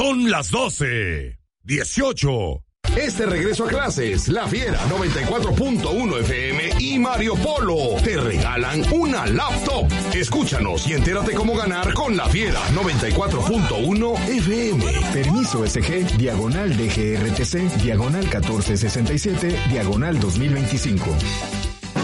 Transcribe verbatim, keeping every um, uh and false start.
Son las doce, dieciocho. Este regreso a clases, La Fiera noventa y cuatro punto uno F M y Mario Polo te regalan una laptop. Escúchanos y entérate cómo ganar con La Fiera noventa y cuatro punto uno F M. Permiso S G, diagonal D G R T C, diagonal catorce sesenta y siete, diagonal dos mil veinticinco.